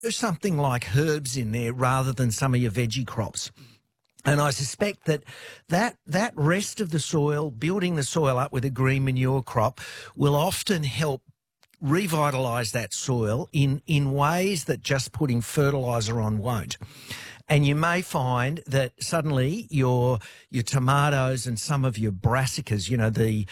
something like herbs in there rather than some of your veggie crops. And I suspect that rest of the soil, building the soil up with a green manure crop, will often help revitalise that soil in ways that just putting fertiliser on won't. And you may find that suddenly your tomatoes and some of your brassicas, you know, the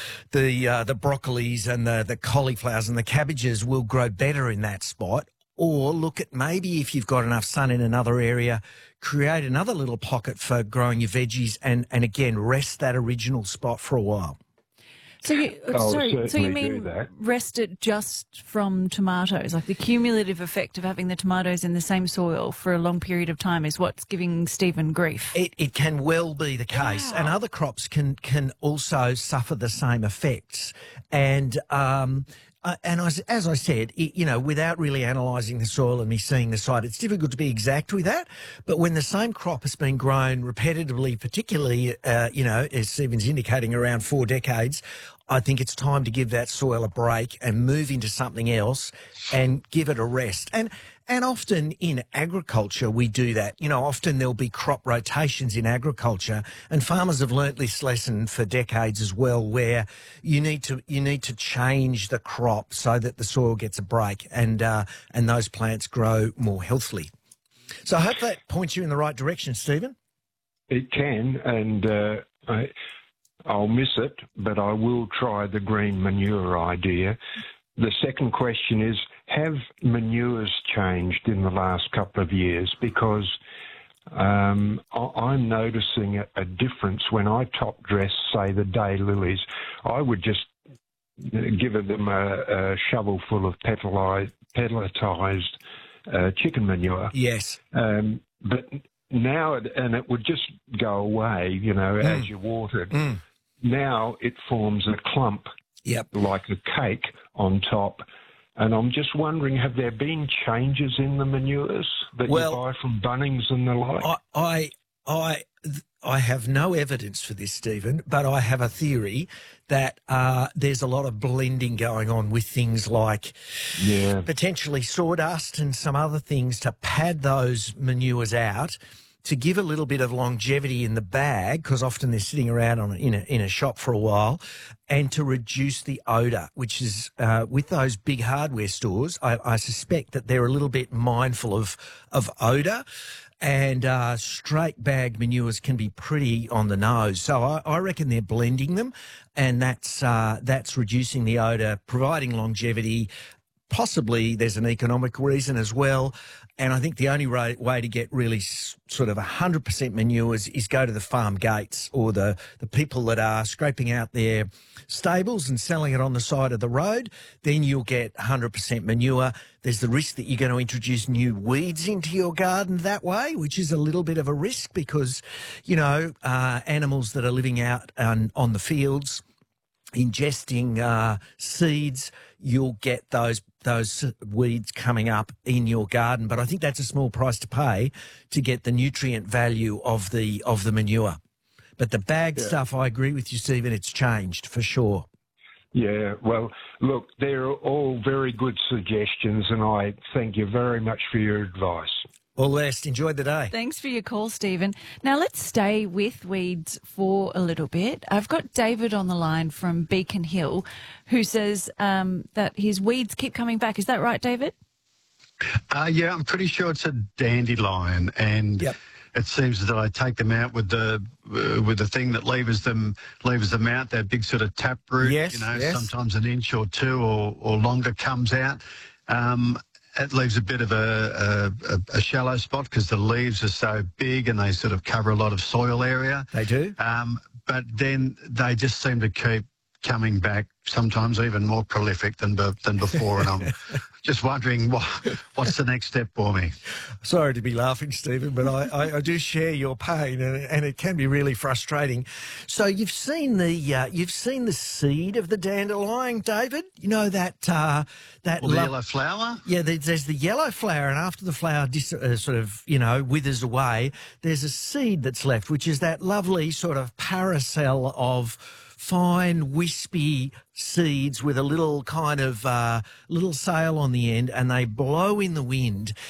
broccolis and the cauliflowers and the cabbages will grow better in that spot. Or look at maybe if you've got enough sun in another area, create another little pocket for growing your veggies and again, rest that original spot for a while. So you mean rest it just from tomatoes? Like the cumulative effect of having the tomatoes in the same soil for a long period of time is what's giving Stephen grief? It can well be the case. Wow. And other crops can also suffer the same effects. And as I said, without really analysing the soil and me seeing the site, it's difficult to be exact with that. But when the same crop has been grown repetitively, particularly, as Stephen's indicating, around 4 decades, I think it's time to give that soil a break and move into something else and give it a rest. And often in agriculture, we do that. You know, often there'll be crop rotations in agriculture, and farmers have learnt this lesson for decades as well, where you need to change the crop so that the soil gets a break and those plants grow more healthily. So I hope that points you in the right direction, Stephen. It can, and I'll miss it, but I will try the green manure idea. The second question is, have manures changed in the last couple of years? Because I'm noticing a difference when I top dress, say, the daylilies. I would just give them a shovel full of pelletized chicken manure. Yes. But now, and it would just go away, as you watered. Now it forms a clump, like a cake on top. And I'm just wondering, have there been changes in the manures that you buy from Bunnings and the like? I have no evidence for this, Stephen, but I have a theory that there's a lot of blending going on with things like potentially sawdust and some other things to pad those manures out, to give a little bit of longevity in the bag, because often they're sitting around in a shop for a while, and to reduce the odour, which is with those big hardware stores, I suspect that they're a little bit mindful of odour, and straight bag manures can be pretty on the nose. So I reckon they're blending them, and that's reducing the odour, providing longevity. Possibly there's an economic reason as well. And I think the only way to get really sort of 100% manures is go to the farm gates or the people that are scraping out their stables and selling it on the side of the road. Then you'll get 100% manure. There's the risk that you're going to introduce new weeds into your garden that way, which is a little bit of a risk because, animals that are living out on the fields, ingesting seeds, you'll get those weeds coming up in your garden. But I think that's a small price to pay to get the nutrient value of the manure. But the bag stuff, I agree with you, Stephen, it's changed for sure. Yeah, well, look, they're all very good suggestions, and I thank you very much for your advice. All the best. Enjoy the day. Thanks for your call, Stephen. Now let's stay with weeds for a little bit. I've got David on the line from Beacon Hill who says that his weeds keep coming back. Is that right, David? Yeah, I'm pretty sure it's a dandelion, and it seems that I take them out with the thing that levers them out, that big sort of taproot, sometimes an inch or two or longer comes out. It leaves a bit of a shallow spot because the leaves are so big and they sort of cover a lot of soil area. They do. But then they just seem to keep coming back, sometimes even more prolific than before. And I'm just wondering what's the next step for me. Sorry to be laughing, Stephen, but I do share your pain, and it can be really frustrating. So you've seen the seed of the dandelion, David. You know that the yellow flower. Yeah, there's the yellow flower, and after the flower withers away, there's a seed that's left, which is that lovely sort of paracel of fine, wispy seeds with a little kind of little sail on the end, and they blow in the wind.